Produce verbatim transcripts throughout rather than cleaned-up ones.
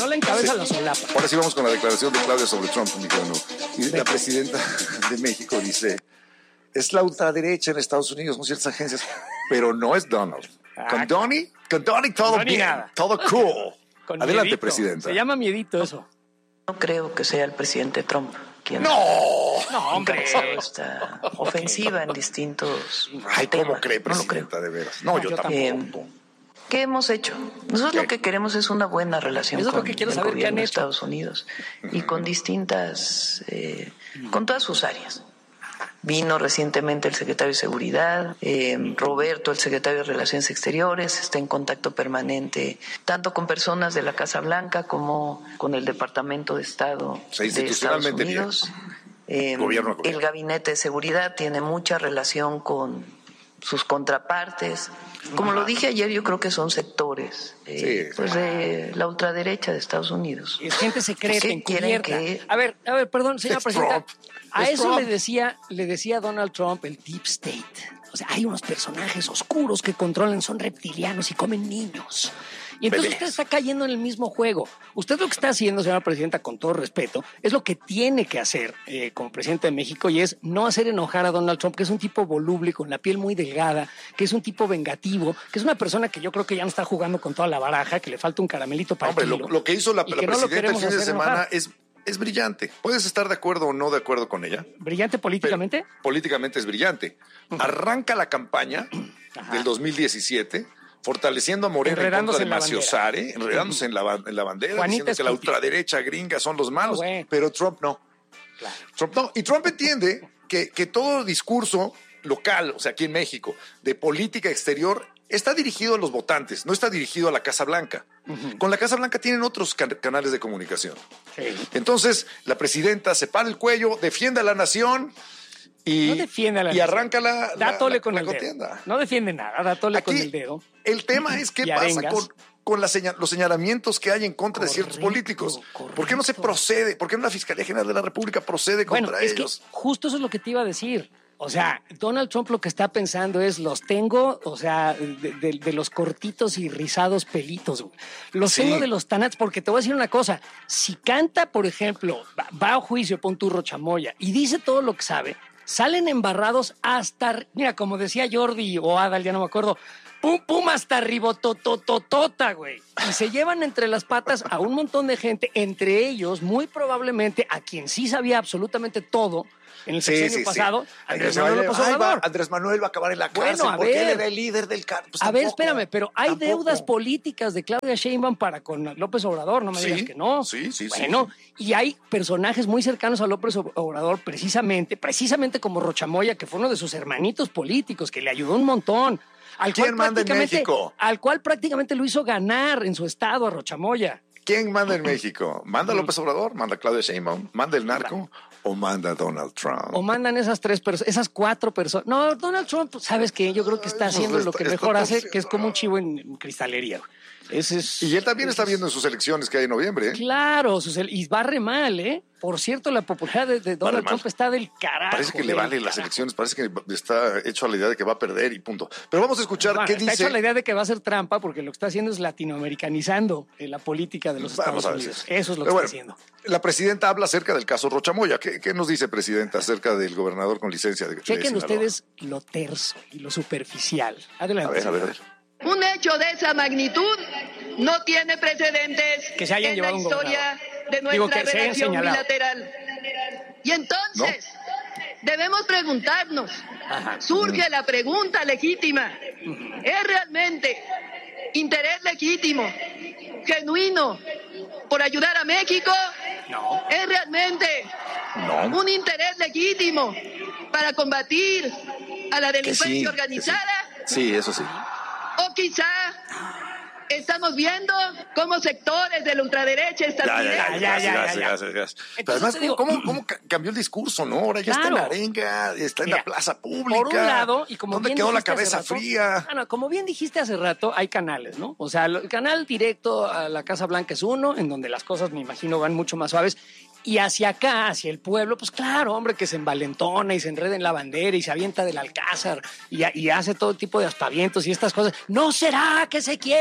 no la encabeza, sí. La solapa. Ahora sí vamos con la declaración de Claudia sobre Trump, mi querido. Y la presidenta de México dice, es la ultraderecha en Estados Unidos, con ciertas agencias, pero no es Donald. Con Donnie, con Donnie todo Donnie bien, nada. todo cool. Con Adelante, miedito. presidenta. Se llama miedito eso. No creo que sea el presidente Trump quien ¡No! No, hombre. esta ofensiva en distintos Ay, temas. ¿cómo cree, No lo creo. presidenta, de veras? No, No, yo yo tampoco. Eh, ¿Qué hemos hecho? Nosotros ¿Qué? lo que queremos es una buena relación Eso es con lo que quiero el saber, ¿qué han gobierno de hecho? Estados Unidos y con distintas, eh, con todas sus áreas. Vino recientemente el secretario de Seguridad, eh, Roberto, el secretario de Relaciones Exteriores, está en contacto permanente tanto con personas de la Casa Blanca como con el Departamento de Estado O sea, de Estados institucionalmente bien. Unidos. Eh, Gobierno a gobierno. el Gabinete de Seguridad tiene mucha relación con sus contrapartes. Como lo dije ayer, yo creo que son sectores eh, Sí, pues de la ultraderecha de Estados Unidos. Es gente secreta, ¿Qué quieren encubierta. que- A ver, a ver, perdón, señora Es presidenta. Trump. A Es eso Trump. le decía, le decía Donald Trump el Deep State. O sea, hay unos personajes oscuros que controlan, son reptilianos y comen niños. Y entonces Bebés. usted está cayendo en el mismo juego. Usted lo que está haciendo, señora presidenta, con todo respeto, es lo que tiene que hacer eh, como presidente de México, y es no hacer enojar a Donald Trump, que es un tipo voluble, con la piel muy delgada, que es un tipo vengativo, que es una persona que yo creo que ya no está jugando con toda la baraja, que le falta un caramelito para Hombre, el lo, kilo. lo que hizo la, Y la que no lo presidenta el queremos fin de hacer semana enojar. es, es brillante. Puedes estar de acuerdo o no de acuerdo con ella. ¿Brillante políticamente? Pero políticamente es brillante. Arranca la campaña Ajá. del dos mil diecisiete fortaleciendo a Morena en Enredándose contra de en la Maciosare, enredándose en la, ba- en la bandera, Juanita diciendo que la Scuti. ultraderecha gringa son los malos, Ah, güey. pero Trump no. Claro. Trump no. Y Trump entiende que, que todo discurso local, o sea, aquí en México, de política exterior, está dirigido a los votantes, no está dirigido a la Casa Blanca. Ujú. Con la Casa Blanca tienen otros can- canales de comunicación. Sí. Entonces, la presidenta se para el cuello, defiende a la nación y, No defiende a la y nación. arranca la, la, Da tole la- con la el contienda. dedo. No defiende nada, da tole con Aquí, el dedo. el tema es qué Y pasa arengas. con, con la señal- los señalamientos que hay en contra de ciertos Correcto, políticos. ¿Por correcto. qué no se procede? ¿Por qué no la Fiscalía General de la República procede Bueno, contra es ellos? que justo eso es lo que te iba a decir. O sea, Donald Trump lo que está pensando es, los tengo, o sea, de, de- de los cortitos y rizados pelitos, güey. Los Sí. tengo de los tanats, porque te voy a decir una cosa. Si canta, por ejemplo, va, va a juicio, pon tu Rochamoya, y dice todo lo que sabe, salen embarrados hasta, mira, como decía Jordi o Adal, ya no me acuerdo, pum, pum, hasta ribototototota, güey. Y se llevan entre las patas a un montón de gente, entre ellos, muy probablemente, a quien sí sabía absolutamente todo en el sexenio pasado, Andrés Manuel López Ay, va- Obrador. Andrés Manuel va a acabar en la Bueno, cárcel. a ¿Por qué ver. le da el líder del car? Pues A ver, tampoco, espérame, pero hay tampoco. deudas políticas de Claudia Sheinbaum para con López Obrador, no me Sí, digas que no. sí, sí, sí. Bueno, y hay personajes muy cercanos a López Obrador, precisamente, precisamente como Rochamoya, que fue uno de sus hermanitos políticos, que le ayudó un montón. Al ¿Quién cual manda en prácticamente- México? Al cual prácticamente lo hizo ganar en su estado a Rochamoya. ¿Quién manda en México? ¿Manda López Obrador? ¿Manda Claudia Sheinbaum? ¿Manda el narco? ¿O manda Donald Trump? O mandan esas tres personas, esas cuatro personas. No, Donald Trump, ¿sabes qué? Yo creo que está Pues haciendo lo está- que está mejor hace, haciendo- que es como un chivo en, en cristalería. Ese es, Y él también ese está es- viendo en sus elecciones que hay en noviembre. ¿eh? Claro, sus- y barre mal, ¿eh? Por cierto, la popularidad de, de Donald Barre mal. Trump está del carajo. Parece que le del vale las carajo. elecciones, parece que está hecho a la idea de que va a perder y punto. Pero vamos a escuchar Bueno, qué está dice. hecho la idea de que va a ser trampa, porque lo que está haciendo es latinoamericanizando eh, la política de los Vamos Estados a ver Unidos. si- Eso es lo que Pero bueno, está haciendo. La presidenta habla acerca del caso Rochamoya. ¿Qué, qué nos dice, presidenta, acerca del gobernador con licencia de, de Chequen Sinaloa? ustedes lo terso y lo superficial. A Adelante. ver, a ver, a ver. Un hecho de esa magnitud no tiene precedentes Que se hayan en la llevado un historia de nuestra Digo, que se hayan relación señalado. bilateral. Y entonces, debemos preguntarnos, Ajá. surge la pregunta legítima, ¿es realmente interés legítimo, genuino, por ayudar a México? No. ¿Es realmente No. un interés legítimo para combatir a la Que delincuencia sí, que sí. organizada? Sí, eso sí. O quizá estamos viendo cómo sectores de la ultraderecha Ya, ya, ya, estadounidense ya, ya, ya, ya, ya, ya, ya. ya, ya. Pero Entonces además, te digo- ¿cómo, cómo ca- cambió el discurso, no? Ahora ya está en Claro. la arenga, está en Mira, la plaza pública. Por un lado, y como ¿Dónde bien quedó la dijiste hace cabeza rato- fría? Ah, no, como bien dijiste hace rato, hay canales, ¿no? O sea, el canal directo a la Casa Blanca es uno, en donde las cosas, me imagino, van mucho más suaves. Y hacia acá, hacia el pueblo, pues claro, hombre, que se envalentona y se enreda en la bandera y se avienta del alcázar y, y hace todo tipo de aspavientos y estas cosas. ¿No será que se quieren meter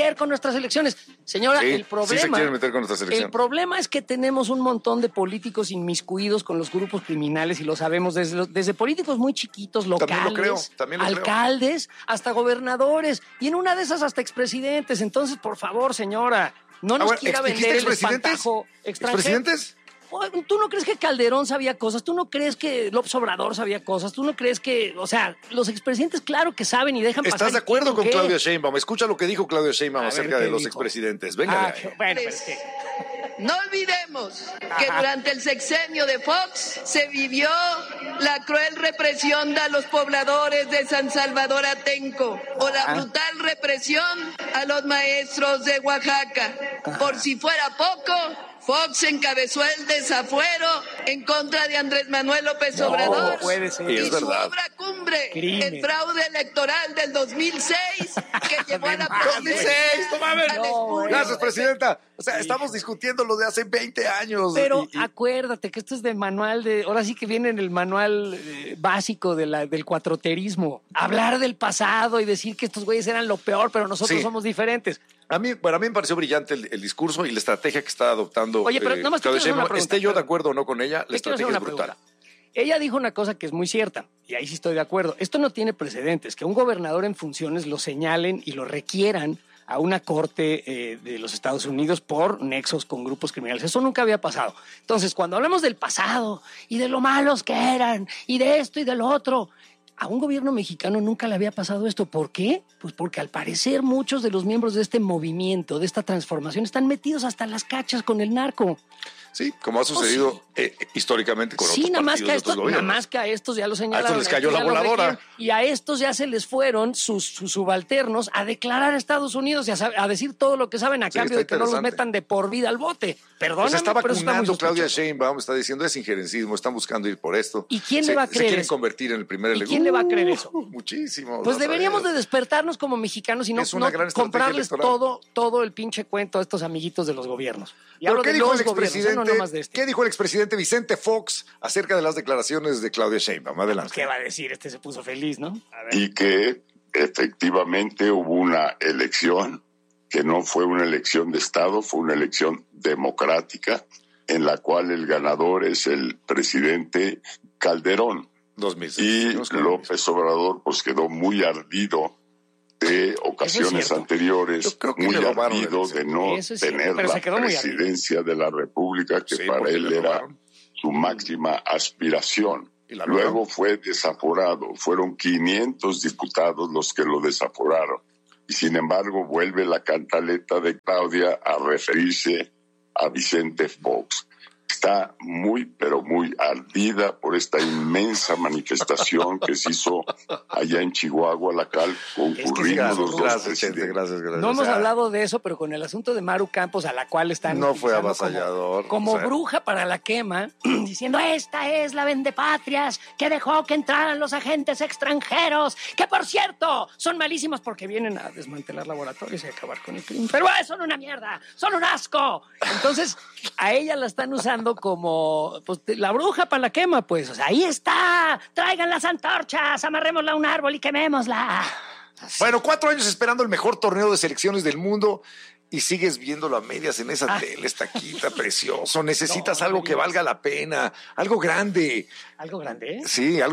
meter con nuestras elecciones. Señora, Sí, el problema... sí se quieren meter con nuestras El elecciones. problema es que tenemos un montón de políticos inmiscuidos con los grupos criminales y lo sabemos desde, los- desde políticos muy chiquitos, locales, También lo creo, también lo creo. alcaldes, hasta gobernadores y en una de esas hasta expresidentes. Entonces, por favor, señora, no nos Ah, bueno, quiera ¿dijiste vender el expresidentes? espantajo extranjero. ¿Expresidentes? Oye, ¿tú no crees que Calderón sabía cosas? ¿Tú no crees que López Obrador sabía cosas? ¿Tú no crees que, o sea, los expresidentes claro que saben y dejan pasar? ¿Estás de acuerdo con ¿Qué? Claudia Sheinbaum? Escucha lo que dijo Claudia Sheinbaum A ver, acerca ¿qué de los dijo? expresidentes. Venga Ah, de ahí. qué- bueno, pues que... No olvidemos que durante el sexenio de Fox se vivió la cruel represión de los pobladores de San Salvador Atenco o la brutal represión a los maestros de Oaxaca. Por si fuera poco, Fox encabezó el desafuero en contra de Andrés Manuel López No, Obrador puede ser. y Es su verdad. obra cumbre, Crimen. el fraude electoral del dos mil seis que llevó a la dos mil seis, no mames. al No, espurio. Gracias, presidenta. O sea, estamos discutiendo lo de hace veinte años. Pero y- y- acuérdate que esto es de manual de... Ahora sí que viene en el manual eh, básico de la, del cuatroterismo. Hablar del pasado y decir que estos güeyes eran lo peor, pero nosotros Sí. somos diferentes. A mí, bueno, a mí me pareció brillante el, el discurso y la estrategia que está adoptando. Oye, pero eh, nada más te Claudia quiero hacer una Sheinbaum. pregunta, Esté yo de perdón. acuerdo o no con ella, la Te quiero hacer estrategia una es brutal. pregunta. Ella dijo una cosa que es muy cierta, y ahí sí estoy de acuerdo. Esto no tiene precedentes, que un gobernador en funciones lo señalen y lo requieran a una corte eh, de los Estados Unidos por nexos con grupos criminales. Eso nunca había pasado. Entonces, cuando hablamos del pasado y de lo malos que eran y de esto y del otro, a un gobierno mexicano nunca le había pasado esto. ¿Por qué? Pues porque al parecer muchos de los miembros de este movimiento, de esta transformación, están metidos hasta las cachas con el narco. Sí, como ha sucedido eh, históricamente con Sí, otros nada más, partidos que a de estos, otros nada gobiernos. más que a estos ya lo señalaron. A estos les cayó estos la ya lo voladora. requieren, y a estos ya se les fueron sus, sus subalternos a declarar a Estados Unidos y a, sab- a decir todo lo que saben a Sí, cambio está de que no los interesante. metan de por vida al bote. Perdóname, Se está pero eso está muy vacunando Claudia sospechoso. Sheinbaum, está diciendo es injerencismo, están buscando ir por esto. ¿Y quién se, le va a Se creer quieren eso? convertir en el primer ¿Y elector. quién le va a creer eso? Uh, muchísimo. Pues vas a deberíamos de ver. despertarnos como mexicanos y no, Es una no gran estrategia comprarles electoral. todo, todo el pinche cuento a estos amiguitos de los gobiernos. Y ¿Pero hablo qué de dijo los el gobiernos, ¿eh? no expresidente? nomás de este. ¿Qué dijo el expresidente Vicente Fox acerca de las declaraciones de Claudia Sheinbaum? Adelante. ¿Qué va a decir? Este se puso feliz, ¿no? A ver. Y que efectivamente hubo una elección que no fue una elección de Estado, fue una elección democrática en la cual el ganador es el presidente Calderón. dos mil seis. Y Seguimos con lo mismo. López Obrador pues quedó muy ardido de ocasiones cierto. anteriores, Yo creo que muy le robaron la ardido elección. de no Eso es cierto, tener pero se la quedó muy ardido. presidencia de la República, que Sí, para porque él le era robaron. su máxima aspiración. Y la Luego logró. fue desaforado, fueron quinientos diputados los que lo desaforaron. Y sin embargo vuelve la cantaleta de Claudia a referirse a Vicente Fox. Está muy, pero muy ardida por esta inmensa manifestación que se hizo allá en Chihuahua, la cual concurrimos Gracias, los dos gracias, Chente, presidentes. gracias, gracias. No O hemos sea, hablado de eso, pero con el asunto de Maru Campos, a la cual están No fue utilizando avasallador, como, como o sea. bruja para la quema, diciendo esta es la vendepatrias que dejó que entraran los agentes extranjeros, que por cierto son malísimos porque vienen a desmantelar laboratorios y acabar con el crimen. Pero ah, son una mierda, son un asco. Entonces a ella la están usando como pues, la bruja para la quema, pues. O sea, ahí está, traigan las antorchas, amarrémosla a un árbol y quemémosla. Bueno, cuatro años esperando el mejor torneo de selecciones del mundo y sigues viéndolo a medias en esa Ah. tele, está quita, precioso. Necesitas No, no algo me que digas. valga la pena, algo grande. Algo grande, ¿eh? Sí, algo